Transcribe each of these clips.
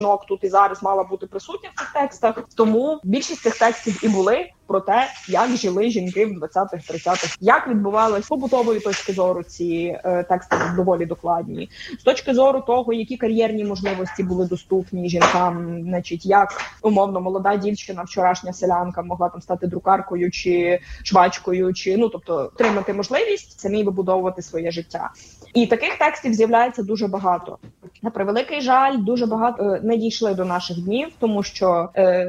жінок тут і зараз мала бути присутня в цих текстах. Тому більшість цих текстів і були про те, як жили жінки в 20-х, 30-х, як відбувалось з побутової точки зору ці тексти доволі докладні. З точки зору того, які кар'єрні можливості були доступні жінкам, значить, як умовно молода дівчина, вчорашня селянка могла там стати друкаркою чи швачкою, чи тобто отримати можливість самі вибудовувати своє життя. І таких текстів з'являється дуже багато. На превеликий жаль, дуже багато не дійшли до наших днів, тому що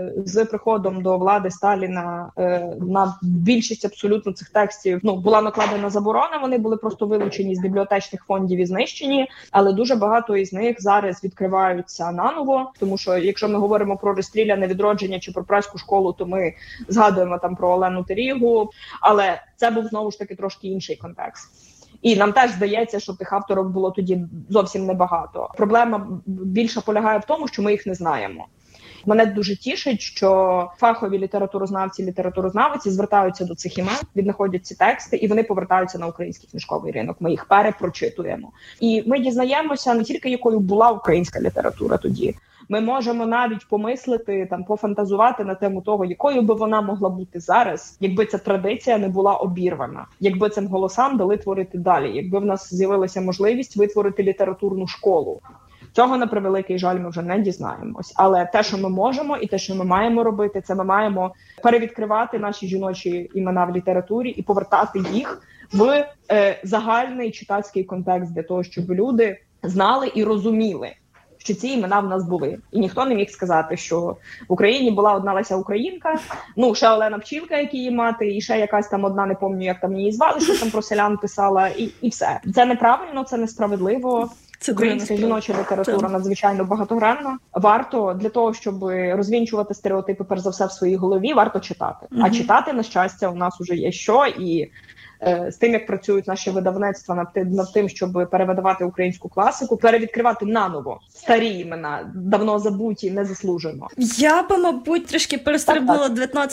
з приходом до влади Сталіна на більшість абсолютно цих текстів була накладена заборона, вони були просто вилучені з бібліотечних фондів і знищені, але дуже багато із них зараз відкриваються наново, тому що якщо ми говоримо про розстріляне відродження чи про Празьку школу, то ми згадуємо там про Олену Терігу, але це був знову ж таки трошки інший контекст. І нам теж здається, що тих авторок було тоді зовсім небагато. Проблема більше полягає в тому, що ми їх не знаємо. Мене дуже тішить, що фахові літературознавці звертаються до цих імен, віднаходять ці тексти, і вони повертаються на український книжковий ринок. Ми їх перепрочитуємо. І ми дізнаємося не тільки, якою була українська література тоді. Ми можемо навіть помислити, пофантазувати на тему того, якою би вона могла бути зараз, якби ця традиція не була обірвана, якби цим голосам дали творити далі, якби в нас з'явилася можливість витворити літературну школу. Цього, на превеликий жаль, ми вже не дізнаємось. Але те, що ми можемо і те, що ми маємо робити, це ми маємо перевідкривати наші жіночі імена в літературі і повертати їх в загальний читацький контекст для того, щоб люди знали і розуміли, що ці імена в нас були. І ніхто не міг сказати, що в Україні була одна Леся Українка, ще Олена Пчілка, як її мати, і ще якась там одна, не пам'ятаю, як там її звали, що там про селян писала, і все. Це неправильно, це несправедливо. Українська жіноча література надзвичайно багатогранна. Варто для того, щоб розвінчувати стереотипи, перш за все, в своїй голові, варто читати. А читати, на щастя, у нас уже є що, і з тим, як працюють наші видавництва над тим, щоб перевидавати українську класику, перевідкривати наново старі імена, давно забуті, незаслужено. Я би, мабуть, трішки перестрибнула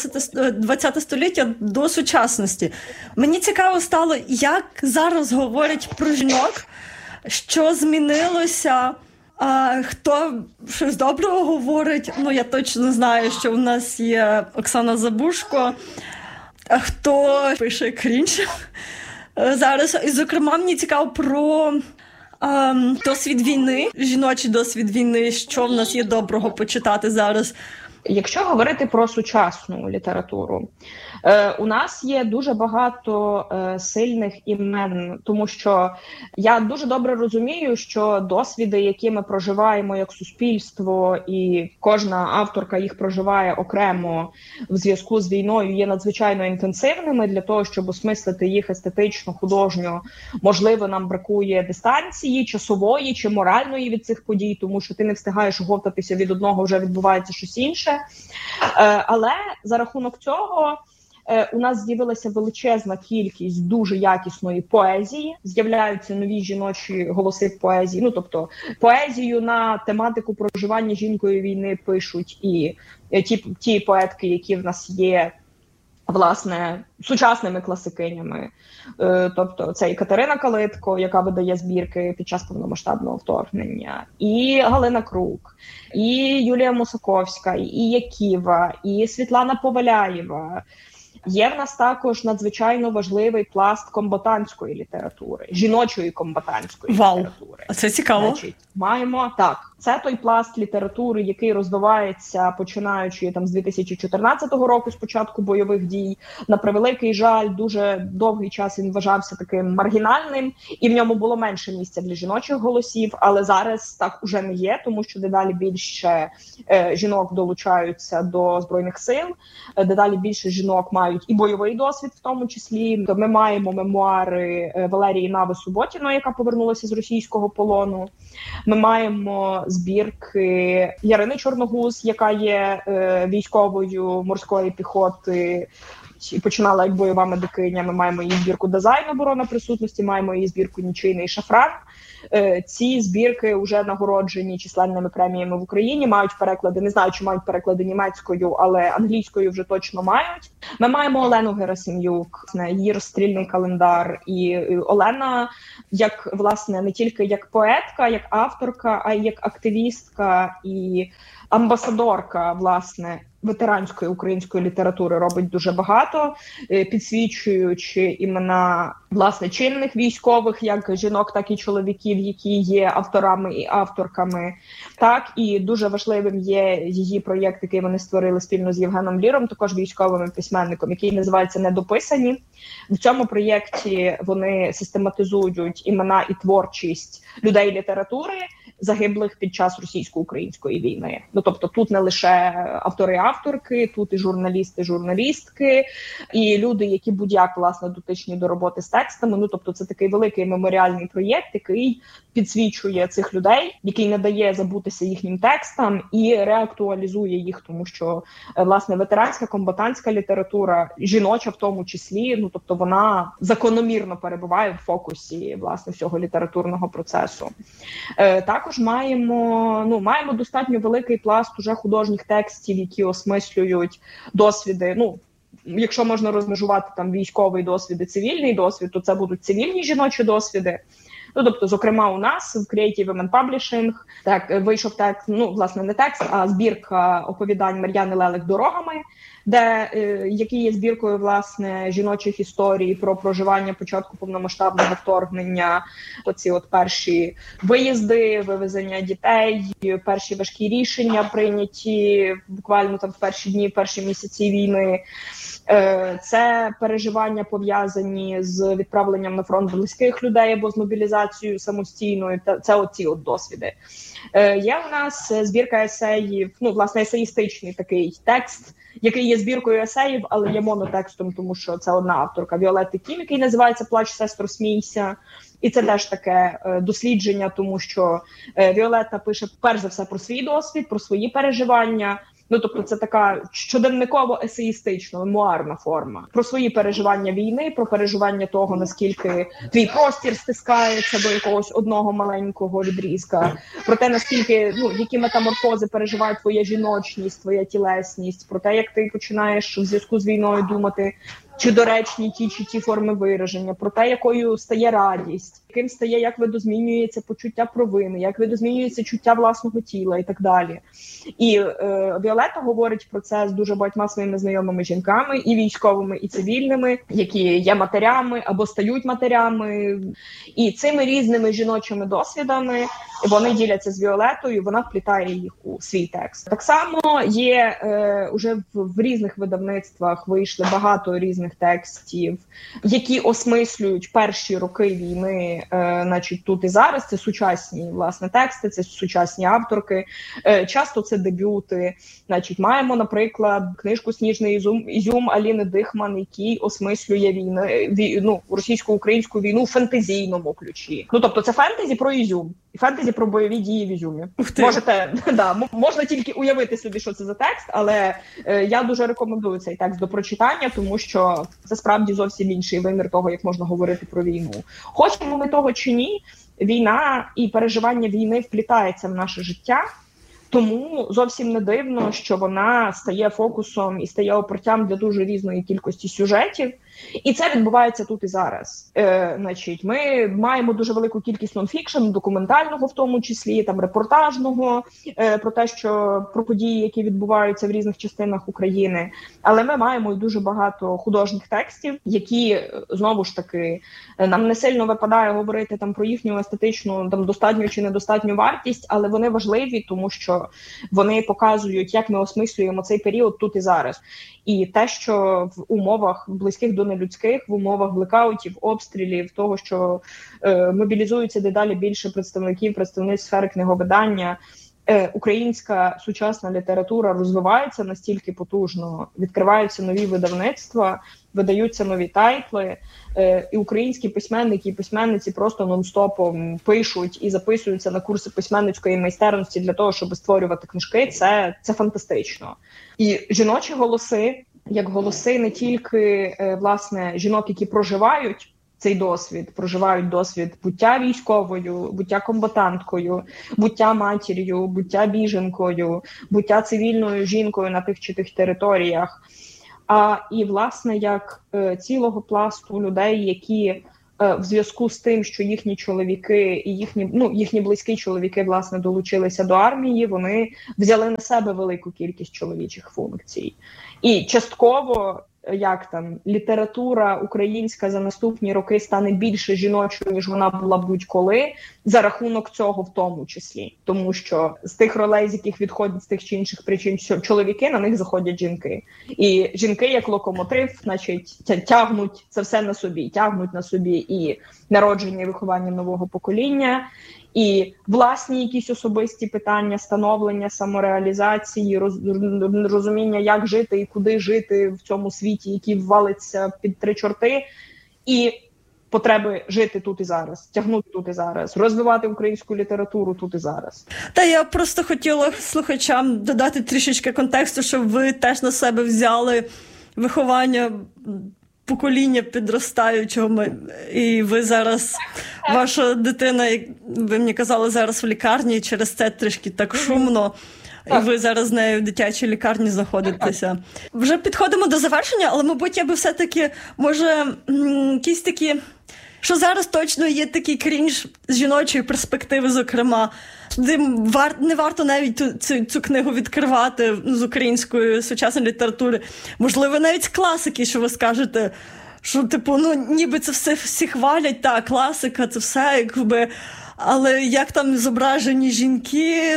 20 століття до сучасності. Мені цікаво стало, як зараз говорять про жінок, що змінилося, хто щось доброго говорить. Я точно знаю, що в нас є Оксана Забушко, а хто пише крінж зараз. І, зокрема, мені цікаво про досвід війни, жіночий досвід війни, що в нас є доброго почитати зараз. Якщо говорити про сучасну літературу, у нас є дуже багато сильних імен, тому що я дуже добре розумію, що досвіди, які ми проживаємо як суспільство, і кожна авторка їх проживає окремо в зв'язку з війною, є надзвичайно інтенсивними. Для того, щоб осмислити їх естетично, художньо, можливо, нам бракує дистанції, часової чи моральної від цих подій, тому що ти не встигаєш оговтатися від одного, вже відбувається щось інше. Але за рахунок цього у нас з'явилася величезна кількість дуже якісної поезії, з'являються нові жіночі голоси в поезії, тобто поезію на тематику проживання жінкою війни пишуть і ті поетки, які в нас є, власне, сучасними класикинями. Тобто це і Катерина Калитко, яка видає збірки під час повномасштабного вторгнення, і Галина Крук, і Юлія Мусаковська, і Яківа, і Світлана Поваляєва. Є в нас також надзвичайно важливий пласт комбатантської літератури, жіночої комбатантської літератури. А це цікаво. Маємо, це той пласт літератури, який розвивається, починаючи з 2014 року, з початку бойових дій. На превеликий жаль, дуже довгий час він вважався таким маргінальним, і в ньому було менше місця для жіночих голосів, але зараз так уже не є, тому що дедалі більше жінок долучаються до Збройних сил, дедалі більше жінок мають і бойовий досвід в тому числі. Ми маємо мемуари Валерії Нави-Суботіної, яка повернулася з російського полону. Ми маємо збірки Ярини Чорногуз, яка є військовою морської піхоти, навіть і починала як бойова медикиня. Ми маємо її збірку «Дизайн. Оборона присутності», маємо її збірку «Нічийний шафран». Ці збірки вже нагороджені численними преміями в Україні, мають переклади, не знаю, чи мають переклади німецькою, але англійською вже точно мають. Ми маємо Олену Герасим'юк, її «Розстрільний календар». І Олена, як, власне, не тільки як поетка, як авторка, а й як активістка і амбасадорка, власне, ветеранської української літератури робить дуже багато, підсвічуючи імена, власне, чинних військових, як жінок, так і чоловіків, які є авторами і авторками. Так, і дуже важливим є її проєкт, який вони створили спільно з Євгеном Ліром, також військовим письменником, який називається «Недописані». В цьому проєкті вони систематизують імена і творчість людей літератури, загиблих під час російсько-української війни. Ну, тобто тут не лише автори-авторки, тут і журналісти, журналістки, і люди, які будь-як, власне, дотичні до роботи з текстами. Ну, тобто це такий великий меморіальний проєкт, який підсвічує цих людей, який не дає забутися їхнім текстам і реактуалізує їх, тому що, власне, ветеранська, комбатантська література, жіноча в тому числі, ну, тобто вона закономірно перебуває в фокусі, власне, всього літературного процесу. Також маємо достатньо великий пласт уже художніх текстів, які осмислюють досвіди, ну, якщо можна розмежувати там військовий досвід і цивільний досвід, то це будуть цивільні жіночі досвіди. Ну, тобто, зокрема, у нас в Creative Women Publishing так вийшов текст, ну, власне, не текст, а збірка оповідань Мар'яни Лелик «Дорогами», який є збіркою, власне, жіночих історій про проживання початку повномасштабного вторгнення, оці от перші виїзди, вивезення дітей, перші важкі рішення прийняті буквально там в перші дні, перші місяці війни. Це переживання пов'язані з відправленням на фронт близьких людей або з мобілізацією самостійною. Це оці от досвіди. Є у нас збірка есеїв, ну, власне, есеїстичний такий текст, який є збіркою есеїв, але є монотекстом, тому що це одна авторка, Віолетти Кім, який називається «Плач, сестро, смійся». І це теж таке дослідження, тому що Віолетта пише перш за все про свій досвід, про свої переживання. Ну, тобто це така щоденниково-есеїстична, мемуарна форма. Про свої переживання війни, про переживання того, наскільки твій простір стискається до якогось одного маленького відрізка, про те, наскільки, ну, які метаморфози переживає твоя жіночність, твоя тілесність, про те, як ти починаєш в зв'язку з війною думати, чи доречні ті чи ті форми вираження, про те, якою стає радість, яким стає, як видозмінюється почуття провини, як видозмінюється чуття власного тіла і так далі. І Віолетта говорить про це з дуже багатьма своїми знайомими жінками, і військовими, і цивільними, які є матерями або стають матерями. І цими різними жіночими досвідами вони діляться з Віолеттою, вона вплітає їх у свій текст. Так само є уже в різних видавництвах вийшли багато різних текстів, які осмислюють перші роки війни, значить, тут і зараз. Це сучасні, власне, тексти, це сучасні авторки. Часто це дебюти. Значить, маємо, наприклад, книжку «Сніжний ізюм» Аліни Дихман, який осмислює російсько-українську війну в фентезійному ключі. Ну, тобто це фентезі про ізюм. І фентезі про бойові дії в Ізюмі. Можна тільки уявити собі, що це за текст, але я дуже рекомендую цей текст до прочитання, тому що це справді зовсім інший вимір того, як можна говорити про війну. Хочемо ми того чи ні, війна і переживання війни вплітається в наше життя, тому зовсім не дивно, що вона стає фокусом і стає опорцям для дуже різної кількості сюжетів. І це відбувається тут і зараз. Значить, ми маємо дуже велику кількість нонфікшн, документального в тому числі, там репортажного, про те, що про події, які відбуваються в різних частинах України. Але ми маємо і дуже багато художніх текстів, які, знову ж таки, нам не сильно випадає говорити там про їхню естетичну там достатню чи недостатню вартість, але вони важливі, тому що вони показують, як ми осмислюємо цей період тут і зараз. І те, що в умовах близьких до нелюдських, в умовах блекаутів, обстрілів, того, що мобілізуються дедалі більше представниць сфери книговидання, українська сучасна література розвивається настільки потужно, відкриваються нові видавництва, видаються нові тайтли, і українські письменники і письменниці просто нон-стопом пишуть і записуються на курси письменницької майстерності для того, щоб створювати книжки. Це фантастично. І жіночі голоси, як голоси не тільки, власне, жінок, які проживають цей досвід, проживають досвід буття військовою, буття комбатанткою, буття матір'ю, буття біженкою, буття цивільною жінкою на тих чи тих територіях, і, власне, як цілого пласту людей, які в зв'язку з тим, що їхні чоловіки і їхні близькі чоловіки, власне, долучилися до армії, вони взяли на себе велику кількість чоловічих функцій. І частково, література українська за наступні роки стане більше жіночою, ніж вона була будь-коли, за рахунок цього в тому числі. Тому що з тих ролей, з яких відходять з тих чи інших причин чоловіки, на них заходять жінки. І жінки, як локомотив, тягнуть це все на собі. Тягнуть на собі і народження, і виховання нового покоління, і власні якісь особисті питання, становлення, самореалізації, розуміння, як жити і куди жити в цьому світі, який ввалиться під три чорти, і потреби жити тут і зараз, тягнути тут і зараз, розвивати українську літературу тут і зараз. Та я просто хотіла слухачам додати трішечки контексту, щоб ви теж на себе взяли виховання покоління підростаючого, і ви зараз, ваша дитина, ви мені казали, зараз в лікарні, і через це трішки так шумно, і ви зараз з нею в дитячій лікарні знаходитеся. Вже підходимо до завершення, але, мабуть, я би все-таки, може, якісь такі, що зараз точно є такий крінж з жіночої перспективи, зокрема, де не варто навіть цю книгу відкривати з української сучасної літератури. Можливо, навіть з класики, що ви скажете, що, ніби це всі хвалять, так, класика, це все, якби, але як там зображені жінки...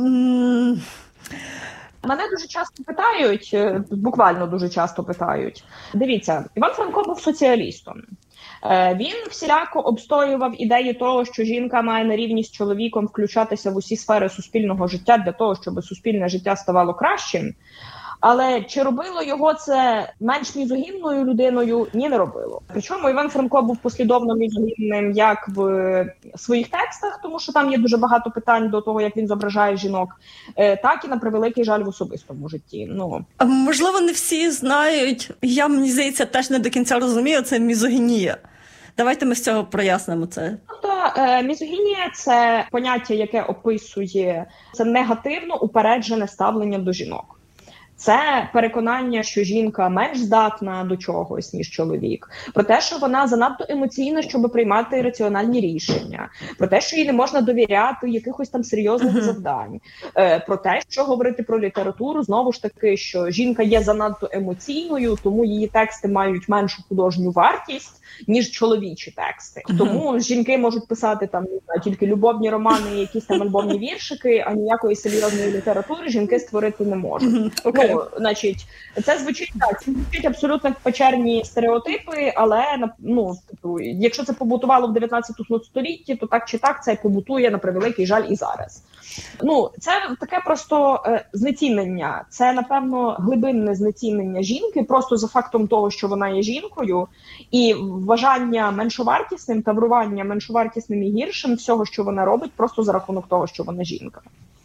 Мене дуже часто питають, буквально дуже часто питають. Дивіться, Іван Франко був соціалістом. Він всіляко обстоював ідею того, що жінка має на рівні з чоловіком включатися в усі сфери суспільного життя для того, щоб суспільне життя ставало кращим. Але чи робило його це менш мізогінною людиною? Ні, не робило. Причому Іван Франко був послідовно мізогінним як в своїх текстах, тому що там є дуже багато питань до того, як він зображає жінок, так і, на превеликий жаль, в особистому житті. Можливо, не всі знають, я, мені здається, теж не до кінця розумію, це мізогінія. Давайте ми з цього прояснимо це. Мізогінія – це поняття, яке описує це негативно упереджене ставлення до жінок. Це переконання, що жінка менш здатна до чогось, ніж чоловік. Про те, що вона занадто емоційна, щоб приймати раціональні рішення. Про те, що їй не можна довіряти якихось там серйозних завдань. Про те, що говорити про літературу, знову ж таки, що жінка є занадто емоційною, тому її тексти мають меншу художню вартість, ніж чоловічі тексти. Тому жінки можуть писати там тільки любовні романи, якісь там альбомні віршики, а ніякої серйозної літератури жінки створити не можуть. Значить, це звучить так, це звучить абсолютно печерні стереотипи, але якщо це побутувало в 19 столітті, то так чи так це побутує, на превеликий жаль, і зараз. Це таке просто знецінення, це, напевно, глибинне знецінення жінки, просто за фактом того, що вона є жінкою, і вважання меншовартісним, таврування меншовартісним і гіршим всього, що вона робить, просто за рахунок того, що вона жінка.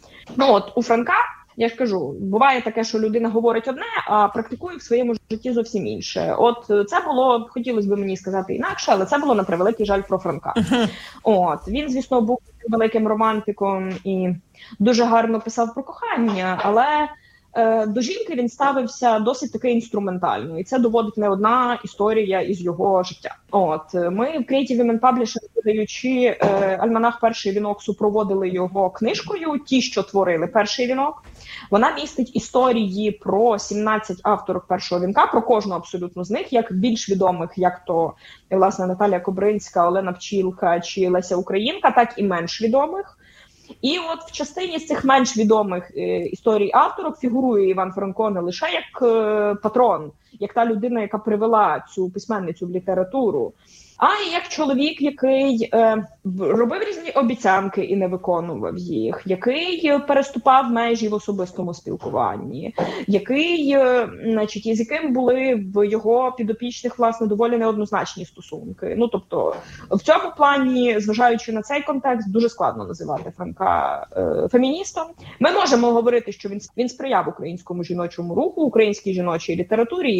У Франка, я ж кажу, буває таке, що людина говорить одне, а практикує в своєму житті зовсім інше. Це було, хотілося б мені сказати інакше, але це було, на превеликий жаль, про Франка. Він, звісно, був великим романтиком і дуже гарно писав про кохання, але до жінки він ставився досить таки інструментально. І це доводить не одна історія із його життя. Ми в Creative Women Publishing, видаючи альманах «Перший вінок», супроводили його книжкою «Ті, що творили перший вінок». Вона містить історії про 17 авторок першого вінка, про кожну абсолютно з них, як більш відомих, як то, власне, Наталія Кобринська, Олена Пчілка чи Леся Українка, так і менш відомих. І в частині з цих менш відомих історій авторок фігурує Іван Франко не лише як патрон, як та людина, яка привела цю письменницю в літературу, а і як чоловік, який робив різні обіцянки і не виконував їх, який переступав межі в особистому спілкуванні, який, з яким були в його підопічних, власне, доволі неоднозначні стосунки. Тобто, в цьому плані, зважаючи на цей контекст, дуже складно називати Франка феміністом. Ми можемо говорити, що він сприяв українському жіночому руху, українській жіночій літературі,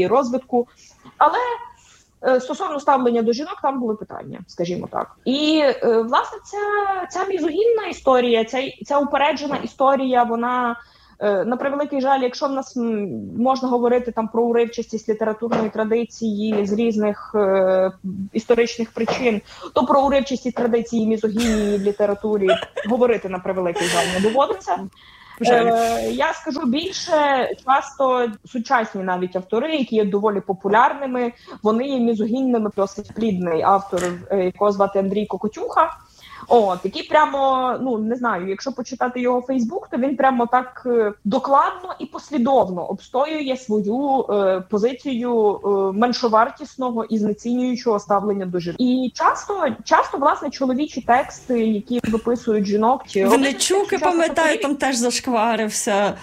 її розвитку. Але стосовно ставлення до жінок, там були питання, скажімо так. І, власне, ця мізогінна історія, ця упереджена історія, вона, на превеликий жаль, якщо в нас можна говорити там про уривчастість літературної традиції з різних історичних причин, то про уривчасті традиції мізогінії в літературі говорити, на превеликий жаль, не доводиться. Я скажу більше, часто сучасні навіть автори, які є доволі популярними, вони є мізогінними. Досить плідний автор, якого звати Андрій Кокотюха. Який прямо, не знаю, якщо почитати його Фейсбук, то він прямо так докладно і послідовно обстоює свою позицію меншовартісного і знецінюючого ставлення до жінок. І часто, власне, чоловічі тексти, які виписують жінок... Винничук, я пам'ятаю, там теж зашкварився.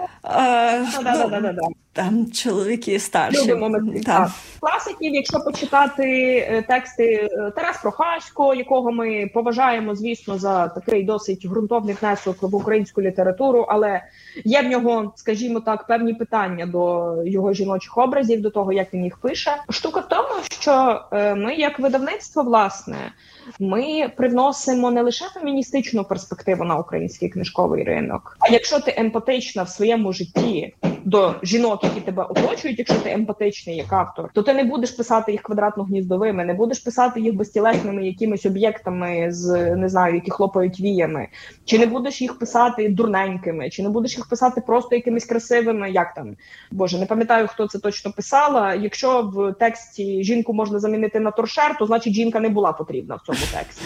Там чоловіки старші. Класиків, якщо почитати тексти Тарас Прохасько, якого ми поважаємо, звісно, за такий досить ґрунтовний внесок в українську літературу, але є в нього, скажімо так, певні питання до його жіночих образів, до того, як він їх пише. Штука в тому, що ми, як видавництво, власне, ми привносимо не лише феміністичну перспективу на український книжковий ринок, а якщо ти емпатична в своєму житті до жінок, які тебе оточують, якщо ти емпатичний як автор, то ти не будеш писати їх квадратно-гніздовими, не будеш писати їх безтілесними якимись об'єктами з, не знаю, які хлопають віями, чи не будеш їх писати дурненькими, чи не будеш їх писати просто якимись красивими, як там, боже, не пам'ятаю, хто це точно писала. Якщо в тексті жінку можна замінити на торшер, то значить жінка не була потрібна в цьому тексті.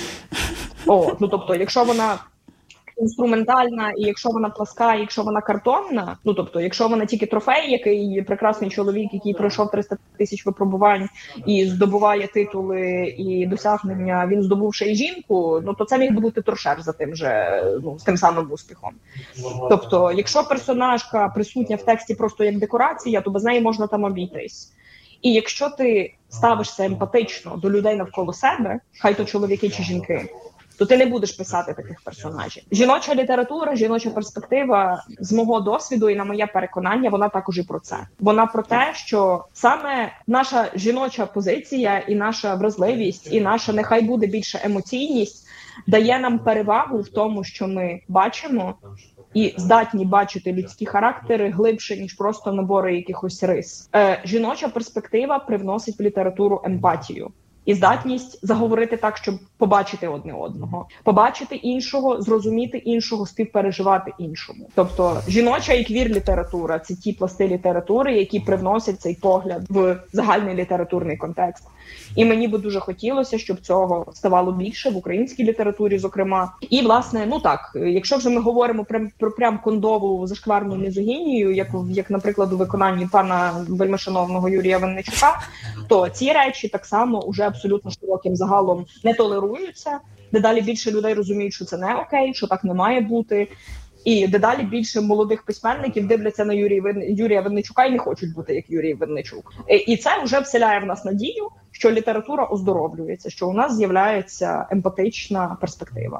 Тобто, якщо вона інструментальна, і якщо вона пласка, і якщо вона картонна, тобто, якщо вона тільки трофей, який прекрасний чоловік, який пройшов 300 тисяч випробувань і здобуває титули і досягнення, він здобув ще й жінку, то це міг бути торшер за тим же, з тим самим успіхом. Тобто, якщо персонажка присутня в тексті просто як декорація, то без неї можна там обійтись. І якщо ти ставишся емпатично до людей навколо себе, хай то чоловіки чи жінки, то ти не будеш писати таких персонажів. Жіноча література, жіноча перспектива, з мого досвіду і на моє переконання, вона також і про це. Вона про те, що саме наша жіноча позиція і наша вразливість, і наша, нехай буде більше емоційність, дає нам перевагу в тому, що ми бачимо і здатні бачити людські характери глибше, ніж просто набори якихось рис. Жіноча перспектива привносить в літературу емпатію. І здатність заговорити так, щоб побачити одне одного, побачити іншого, зрозуміти іншого, співпереживати іншому. Тобто жіноча і квір-література – це ті пласти літератури, які привносять цей погляд в загальний літературний контекст. І мені би дуже хотілося, щоб цього ставало більше в українській літературі, зокрема. І, власне, якщо вже ми говоримо про прям кондову зашкварну мізогінію, як, наприклад, у виконанні пана вельмишановного Юрія Винничука, то ці речі так само уже абсолютно широким загалом не толеруються. Дедалі більше людей розуміють, що це не окей, що так не має бути. І дедалі більше молодих письменників дивляться на Юрія Винничука і не хочуть бути як Юрій Винничук. І це вже вселяє в нас надію, що література оздоровлюється, що у нас з'являється емпатична перспектива.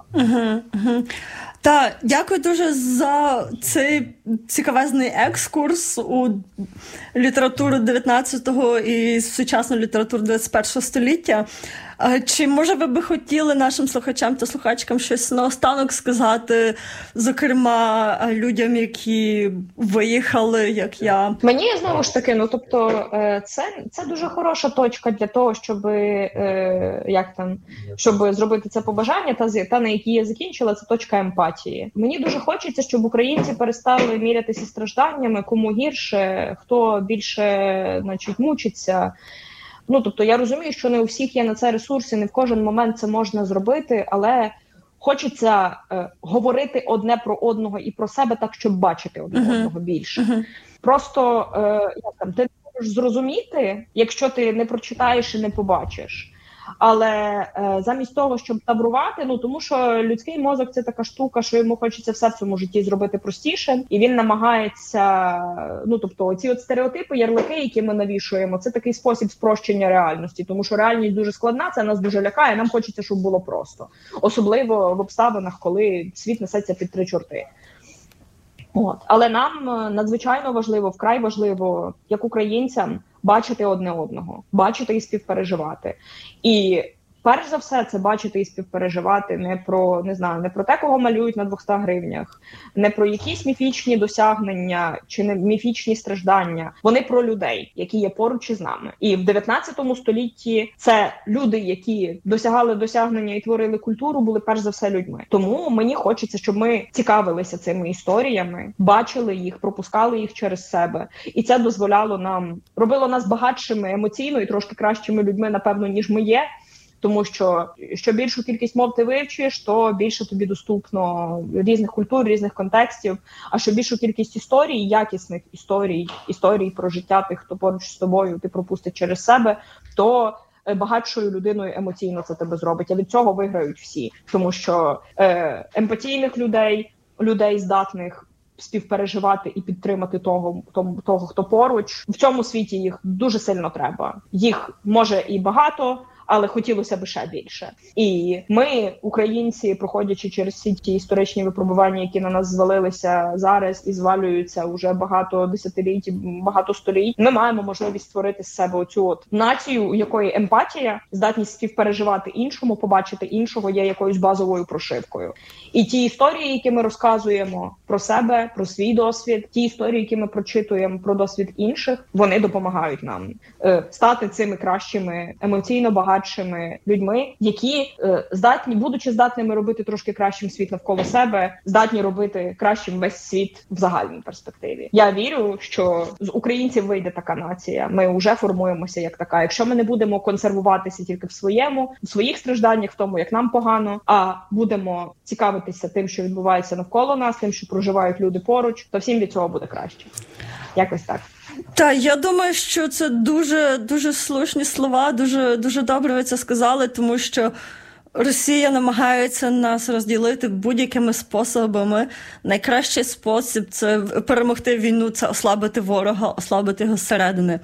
Та дякую дуже за цей цікавезний екскурс у літературу 19-го і сучасну літературу 21-го століття. Чи, може, ви би хотіли нашим слухачам та слухачкам щось наостанок сказати, зокрема, людям, які виїхали, як я? Мені, знову ж таки, це дуже хороша точка для того, щоб зробити це побажання, та на якій я закінчила, це точка емпатії. Мені дуже хочеться, щоб українці перестали мірятися стражданнями, кому гірше, хто більше, мучиться. Тобто я розумію, що не у всіх є на це ресурси, не в кожен момент це можна зробити, але хочеться говорити одне про одного і про себе так, щоб бачити одне одного більше. Просто ти не можеш зрозуміти, якщо ти не прочитаєш і не побачиш. Але замість того, щоб таврувати, тому що людський мозок – це така штука, що йому хочеться все в цьому житті зробити простіше, і він намагається, тобто ці стереотипи, ярлики, які ми навішуємо, це такий спосіб спрощення реальності, тому що реальність дуже складна, це нас дуже лякає, нам хочеться, щоб було просто. Особливо в обставинах, коли світ несеться під три чорти. Але нам надзвичайно важливо, вкрай важливо, як українцям, бачити одне одного, бачити і співпереживати. І перш за все, це бачити і співпереживати не про те, кого малюють на 200 гривнях, не про якісь міфічні досягнення чи не міфічні страждання. Вони про людей, які є поруч із нами. І в 19 столітті це люди, які досягали досягнення і творили культуру, були перш за все людьми. Тому мені хочеться, щоб ми цікавилися цими історіями, бачили їх, пропускали їх через себе. І це дозволяло нам, робило нас багатшими емоційно і трошки кращими людьми, напевно, ніж ми є. Тому що більшу кількість мов ти вивчиш, то більше тобі доступно різних культур, різних контекстів. А що більшу кількість історій, якісних історій про життя тих, хто поруч з тобою, ти пропустиш через себе, то багатшою людиною емоційно це тебе зробить. А від цього виграють всі. Тому що емпатійних людей здатних співпереживати і підтримати того, хто поруч, в цьому світі їх дуже сильно треба. Їх може і багато, але хотілося б ще більше. І ми, українці, проходячи через всі ті історичні випробування, які на нас звалилися зараз і звалюються уже багато десятиліть, багато століть, ми маємо можливість створити з себе оцю націю, у якої емпатія, здатність співпереживати іншому, побачити іншого є якоюсь базовою прошивкою. І ті історії, які ми розказуємо про себе, про свій досвід, ті історії, які ми прочитуємо про досвід інших, вони допомагають нам стати цими кращими, емоційно багатшими людьми, які будучи здатними робити трошки кращим світ навколо себе, здатні робити кращим весь світ в загальній перспективі. Я вірю, що з українців вийде така нація. Ми вже формуємося як така. Якщо ми не будемо консервуватися тільки в своїх стражданнях, в тому, як нам погано, а будемо цікавитися тим, що відбувається навколо нас, тим, що проживають люди поруч, то всім від цього буде краще. Якось так. Так, я думаю, що це дуже, дуже слушні слова, дуже, дуже добре ви це сказали, тому що Росія намагається нас розділити будь-якими способами. Найкращий спосіб – це перемогти війну, це ослабити ворога, ослабити його зсередини.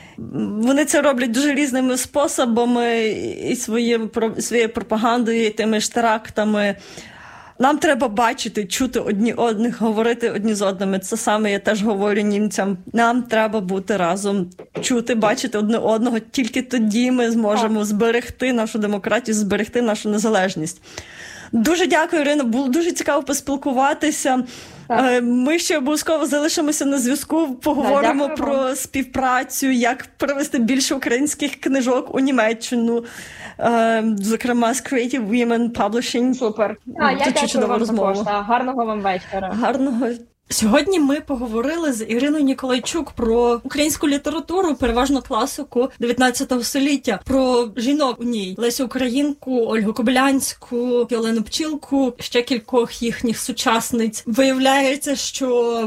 Вони це роблять дуже різними способами, і своєю пропагандою, і тими ж терактами. Нам треба бачити, чути одні одних, говорити одні з одними. Це саме я теж говорю німцям. Нам треба бути разом, чути, бачити одне одного. Тільки тоді ми зможемо зберегти нашу демократію, зберегти нашу незалежність. Дуже дякую, Ірино. Було дуже цікаво поспілкуватися. Так. Ми ще обов'язково залишимося на зв'язку, поговоримо про співпрацю, як привести більше українських книжок у Німеччину, зокрема з Creative Women Publishing. Супер. Я дякую вам також. Гарного вам вечора. Гарного. Сьогодні ми поговорили з Іриною Ніколайчук про українську літературу, переважно класику 19 століття, про жінок у ній. Лесю Українку, Ольгу Кобилянську, Олену Пчілку, ще кількох їхніх сучасниць. Виявляється, що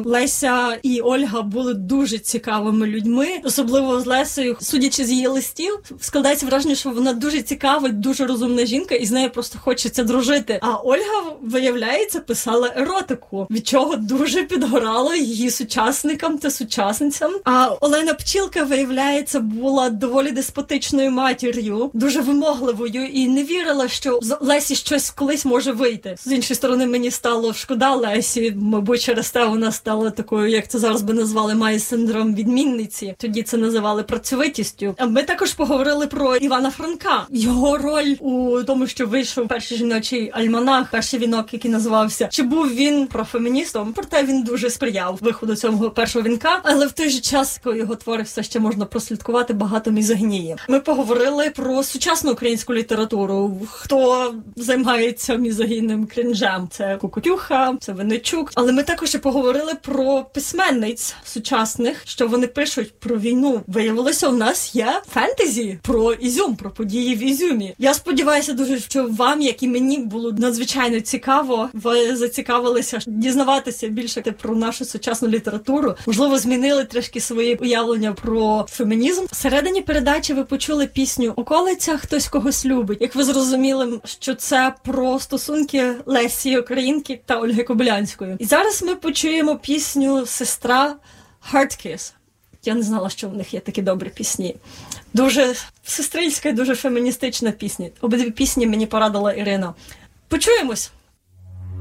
Леся і Ольга були дуже цікавими людьми, особливо з Лесею. Судячи з її листів, складається враження, що вона дуже цікава, дуже розумна жінка, і з нею просто хочеться дружити. А Ольга, виявляється, писала еротику, від чого дуже підгорало її сучасникам та сучасницям. А Олена Пчілка, виявляється, була доволі деспотичною матір'ю, дуже вимогливою і не вірила, що з Лесі щось колись може вийти. З іншої сторони, мені стало шкода Лесі, мабуть, через те вона стала такою, як це зараз би назвали, має синдром відмінниці. Тоді це називали працьовитістю. А ми також поговорили про Івана Франка. Його роль у тому, що вийшов перший жіночий альманах, перший вінок, який називався. Чи був він профеміністом? Проте він дуже сприяв виходу цього першого вінка, але в той же час, коли його твори все ще можна прослідкувати, багато мізогінії. Ми поговорили про сучасну українську літературу. Хто займається мізогінним крінжем? Це Кукутюха, це Винничук. Але ми також і поговорили про письменниць сучасних, що вони пишуть про війну. Виявилося, у нас є фентезі про Ізюм, про події в Ізюмі. Я сподіваюся дуже, що вам, як і мені, було надзвичайно цікаво. Ви зацікавилися дізнаватися більше про нашу сучасну літературу. Можливо, змінили трішки свої уявлення про фемінізм. Всередині передачі ви почули пісню «Околиця, хтось когось любить». Як ви зрозуміли, що це про стосунки Лесі Українки та Ольги Кобилянської. І зараз ми почуємо пісню «Сестра Heart Kiss». Я не знала, що в них є такі добрі пісні. Дуже сестринська і дуже феміністична пісня. Обидві пісні мені порадила Ірина. Почуємось!